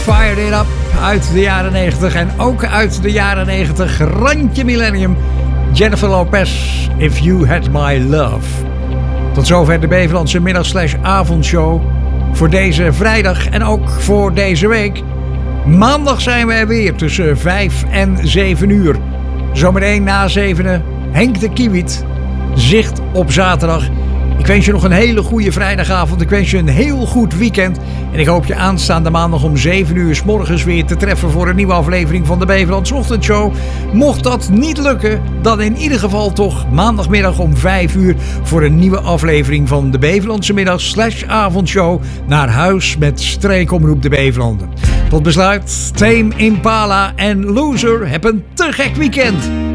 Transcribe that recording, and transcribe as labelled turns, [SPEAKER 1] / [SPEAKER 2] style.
[SPEAKER 1] Fired It Up uit de jaren 90 en ook uit de jaren 90 randje millennium. Jennifer Lopez, If You Had My Love. Tot zover de Beverlandse middag/avondshow voor deze vrijdag en ook voor deze week. Maandag zijn we er weer tussen 5 en 7 uur. Zometeen na 7 Henk de Kiewiet. Zicht op zaterdag. Ik wens je nog een hele goede vrijdagavond. Ik wens je een heel goed weekend. En ik hoop je aanstaande maandag om 7 uur 's morgens weer te treffen voor een nieuwe aflevering van de Beverlandse Ochtendshow. Mocht dat niet lukken, dan in ieder geval toch maandagmiddag om 5 uur voor een nieuwe aflevering van de Beverlandse middag/avondshow naar huis met streekomroep de Beverlanden. Tot besluit, Tame Impala en Loser. Heb een te gek weekend.